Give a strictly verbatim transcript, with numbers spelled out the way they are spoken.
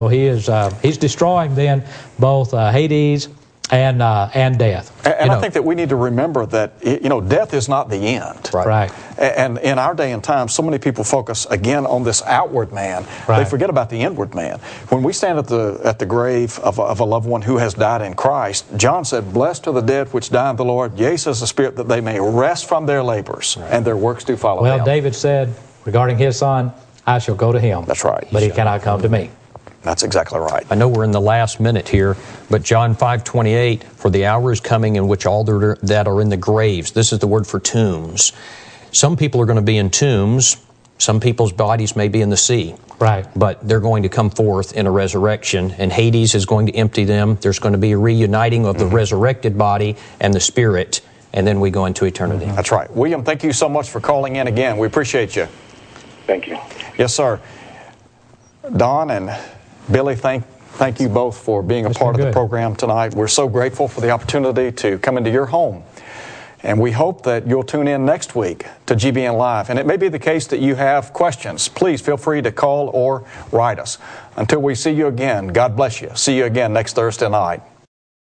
Well, he is uh, he's destroying then both uh, Hades and uh, and death. And, and you I know. think that we need to remember that, you know, death is not the end. Right. right. And in our day and time, so many people focus again on this outward man. Right. They forget about the inward man. When we stand at the at the grave of a, of a loved one who has died in Christ, John said, "Blessed are the dead which die in the Lord. Yea, says the Spirit, that they may rest from their labors, right. and their works do follow well, them." Well, David said regarding his son, "I shall go to him." That's right. But he cannot come to me. That's exactly right. I know we're in the last minute here, but John five twenty-eight, for the hour is coming in which all that are in the graves, this is the word for tombs. Some people are going to be in tombs. Some people's bodies may be in the sea. Right. But they're going to come forth in a resurrection, and Hades is going to empty them. There's going to be a reuniting of the mm-hmm. resurrected body and the spirit, and then we go into eternity. Mm-hmm. That's right. William, thank you so much for calling in again. We appreciate you. Thank you. Yes, sir. Don and Billy, thank thank you both for being a It's part of good. the program tonight. We're so grateful for the opportunity to come into your home. And we hope that you'll tune in next week to G B N Live. And it may be the case that you have questions. Please feel free to call or write us. Until we see you again, God bless you. See you again next Thursday night.